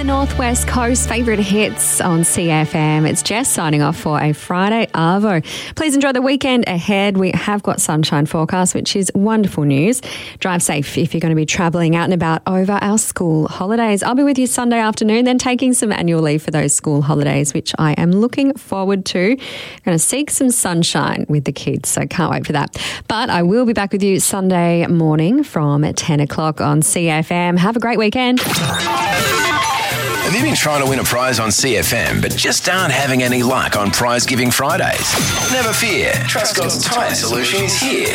The Northwest Coast favourite hits on CFM. It's Jess signing off for a Friday Arvo. Please enjoy the weekend ahead. We have got sunshine forecast, which is wonderful news. Drive safe if you're going to be travelling out and about over our school holidays. I'll be with you Sunday afternoon, then taking some annual leave for those school holidays, which I am looking forward to. Going to seek some sunshine with the kids, so can't wait for that. But I will be back with you Sunday morning from 10 o'clock on CFM. Have a great weekend. Have you been trying to win a prize on CFM but just aren't having any luck on Prize Giving Fridays? Never fear, Trustcott's Tyre Solution is here.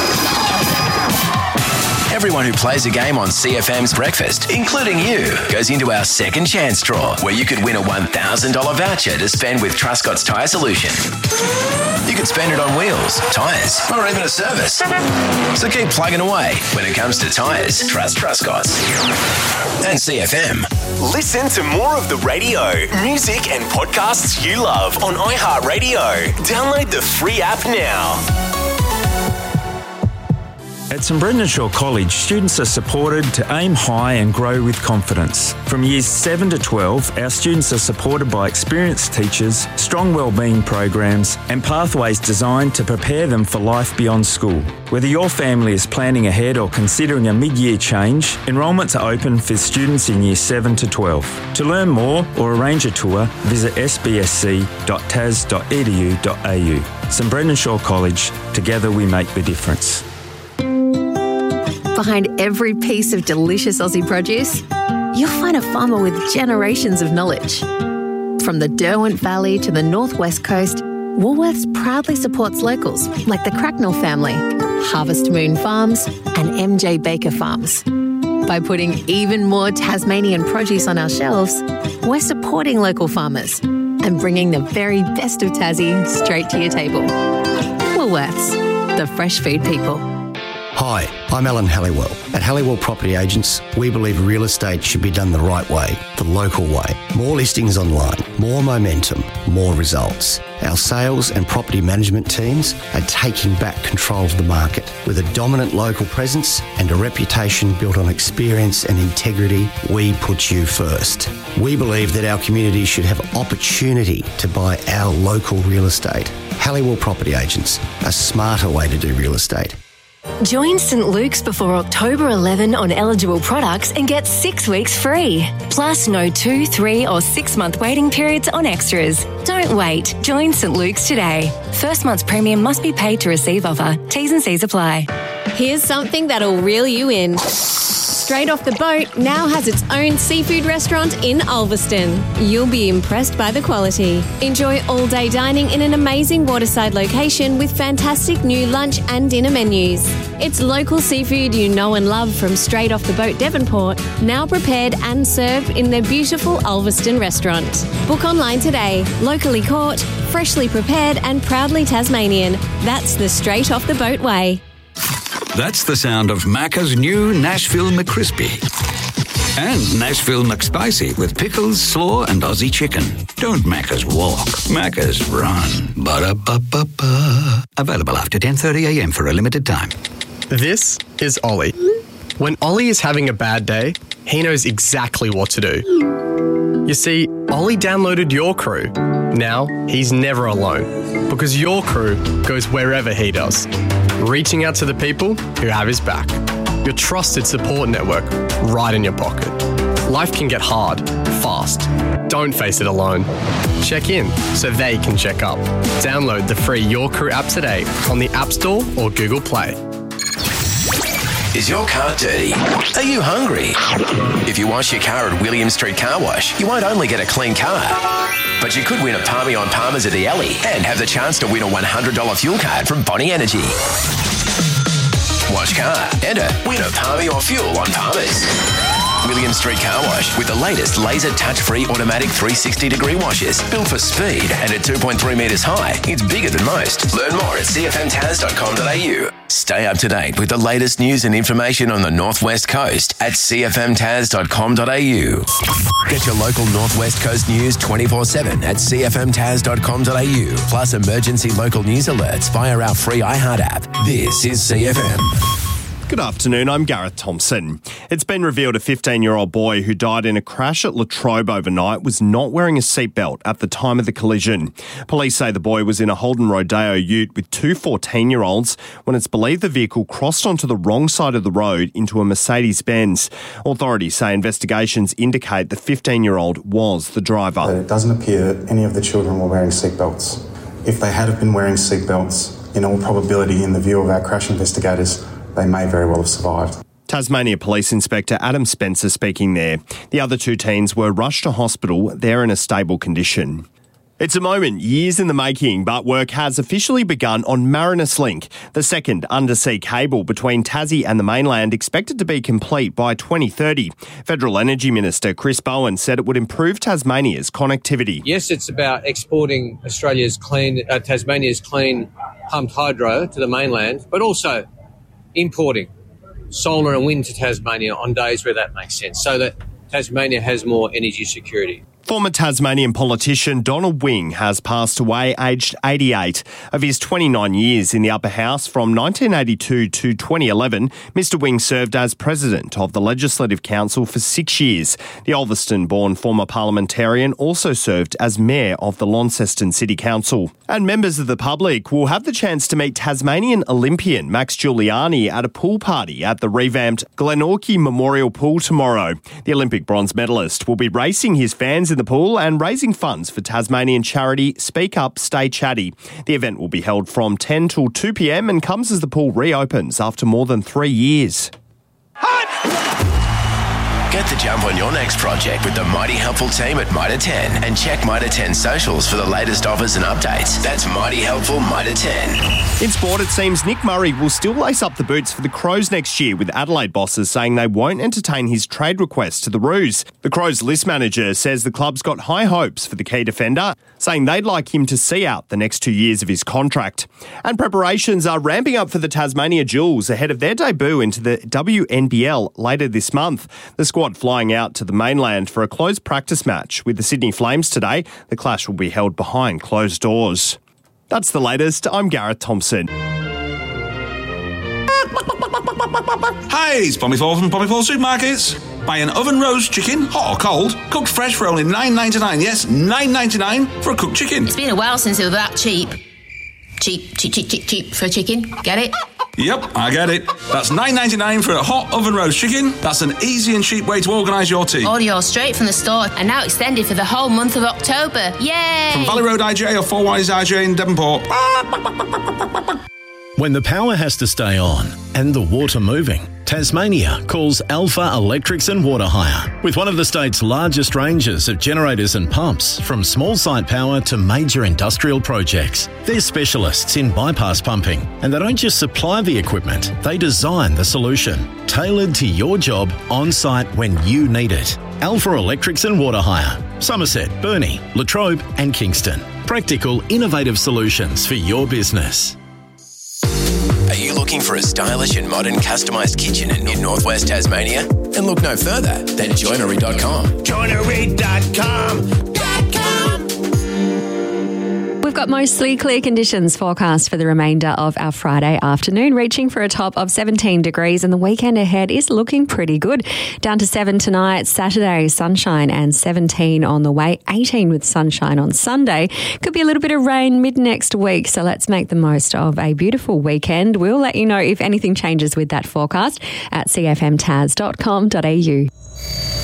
Everyone who plays a game on CFM's Breakfast, including you, goes into our second chance draw where you could win a $1,000 voucher to spend with Trustcott's Tyre Solution. You could spend it on wheels, tyres, or even a service. So keep plugging away. When it comes to tyres, trust Trustcott's. And CFM. Listen to more of the radio, music and podcasts you love on iHeartRadio. Download the free app now. At St Brendan Shaw College, students are supported to aim high and grow with confidence. From years 7 to 12, our students are supported by experienced teachers, strong wellbeing programs and pathways designed to prepare them for life beyond school. Whether your family is planning ahead or considering a mid-year change, enrolments are open for students in years 7 to 12. To learn more or arrange a tour, visit sbsc.tas.edu.au. St Brendan Shaw College, together we make the difference. Behind every piece of delicious Aussie produce, you'll find a farmer with generations of knowledge. From the Derwent Valley to the Northwest Coast, Woolworths proudly supports locals like the Cracknell family, Harvest Moon Farms and MJ Baker Farms. By putting even more Tasmanian produce on our shelves, we're supporting local farmers and bringing the very best of Tassie straight to your table. Woolworths, the fresh food people. Hi, I'm Alan Halliwell. At Halliwell Property Agents, we believe real estate should be done the right way, the local way. More listings online, more momentum, more results. Our sales and property management teams are taking back control of the market. With a dominant local presence and a reputation built on experience and integrity, we put you first. We believe that our community should have opportunity to buy our local real estate. Halliwell Property Agents, a smarter way to do real estate. Join St Luke's before October 11 on eligible products and get 6 weeks free. Plus no 2, 3 or 6 month waiting periods on extras. Don't wait. Join St Luke's today. First month's premium must be paid to receive offer. T's and C's apply. Here's something that'll reel you in. Straight Off the Boat now has its own seafood restaurant in Ulverston. You'll be impressed by the quality. Enjoy all-day dining in an amazing waterside location with fantastic new lunch and dinner menus. It's local seafood you know and love from Straight Off the Boat Devonport, now prepared and served in their beautiful Ulverston restaurant. Book online today. Locally caught, freshly prepared and proudly Tasmanian. That's the Straight Off the Boat way. That's the sound of Macca's new Nashville McCrispy. And Nashville McSpicy with pickles, slaw and Aussie chicken. Don't Macca's walk, Macca's run. Ba-da-ba-ba-ba. Available after 10:30am for a limited time. This is Ollie. When Ollie is having a bad day, he knows exactly what to do. You see, Ollie downloaded Your Crew. Now he's never alone because Your Crew goes wherever he does, reaching out to the people who have his back. Your trusted support network right in your pocket. Life can get hard, fast. Don't face it alone. Check in so they can check up. Download the free Your Crew app today on the App Store or Google Play. Is your car dirty? Are you hungry? If you wash your car at William Street Car Wash, you won't only get a clean car, but you could win a Palmy on Palmers at the Alley and have the chance to win a $100 fuel card from Bonnie Energy. Wash car, enter, win a Palmy or fuel on Palmers. William Street Car Wash with the latest laser touch-free automatic 360-degree washes. Built for speed and at 2.3 metres high. It's bigger than most. Learn more at cfmtaz.com.au. Stay up to date with the latest news and information on the Northwest Coast at cfmtaz.com.au. Get your local Northwest Coast news 24/7 at cfmtaz.com.au. Plus emergency local news alerts via our free iHeart app. This is CFM. Good afternoon, I'm Gareth Thompson. It's been revealed a 15-year-old boy who died in a crash at Latrobe overnight was not wearing a seatbelt at the time of the collision. Police say the boy was in a Holden Rodeo ute with two 14-year-olds when it's believed the vehicle crossed onto the wrong side of the road into a Mercedes-Benz. Authorities say investigations indicate the 15-year-old was the driver. It doesn't appear that any of the children were wearing seatbelts. If they had been wearing seatbelts, in all probability, in the view of our crash investigators, they may very well have survived. Tasmania Police Inspector Adam Spencer speaking there. The other two teens were rushed to hospital. They're in a stable condition. It's a moment years in the making, but work has officially begun on Marinus Link, the second undersea cable between Tassie and the mainland, expected to be complete by 2030. Federal Energy Minister Chris Bowen said it would improve Tasmania's connectivity. Yes, it's about exporting Tasmania's clean pumped hydro to the mainland, but also importing solar and wind to Tasmania on days where that makes sense, so that Tasmania has more energy security. Former Tasmanian politician Donald Wing has passed away aged 88. Of his 29 years in the upper house from 1982 to 2011, Mr Wing served as president of the Legislative Council for 6 years. The Ulverston-born former parliamentarian also served as mayor of the Launceston City Council. And members of the public will have the chance to meet Tasmanian Olympian Max Giuliani at a pool party at the revamped Glenorchy Memorial Pool tomorrow. The Olympic bronze medalist will be racing his fans in the pool and raising funds for Tasmanian charity Speak Up, Stay Chatty. The event will be held from 10 till 2 p.m. and comes as the pool reopens after more than 3 years. Get the jump on your next project with the Mighty Helpful team at Mitre 10 and check Mitre 10 socials for the latest offers and updates. That's Mighty Helpful Mitre 10. In sport, it seems Nick Murray will still lace up the boots for the Crows next year, with Adelaide bosses saying they won't entertain his trade request to the Roos. The Crows list manager says the club's got high hopes for the key defender, saying they'd like him to see out the next 2 years of his contract. And preparations are ramping up for the Tasmania Jewels ahead of their debut into the WNBL later this month. The squad flying out to the mainland for a closed practice match with the Sydney Flames today. The clash will be held behind closed doors. That's the latest. I'm Gareth Thompson. Hi, it's Pommy Four from Pommy Four Supermarkets. Buy an oven roast chicken, hot or cold, cooked fresh for only $9.99. Yes, $9.99 for a cooked chicken. It's been a while since they were that cheap. Cheap for a chicken. Get it? Yep, I get it. That's $9.99 for a hot oven roast chicken. That's an easy and cheap way to organise your tea. Order yours straight from the store and now extended for the whole month of October. Yay! From Valley Road IJ or Four Wise IJ in Devonport. When the power has to stay on and the water moving, Tasmania calls Alpha Electrics and Water Hire. With one of the state's largest ranges of generators and pumps, from small site power to major industrial projects. They're specialists in bypass pumping, and they don't just supply the equipment, they design the solution, tailored to your job on site when you need it. Alpha Electrics and Water Hire. Somerset, Burnie, Latrobe and Kingston. Practical, innovative solutions for your business. Are you looking for a stylish and modern customised kitchen in northwest Tasmania? Then look no further than joinery.com. Joinery.com. We've got mostly clear conditions forecast for the remainder of our Friday afternoon, reaching for a top of 17 degrees, and the weekend ahead is looking pretty good. Down to 7 tonight, Saturday, sunshine, and 17 on the way, 18 with sunshine on Sunday. Could be a little bit of rain mid next week, so let's make the most of a beautiful weekend. We'll let you know if anything changes with that forecast at cfmtas.com.au.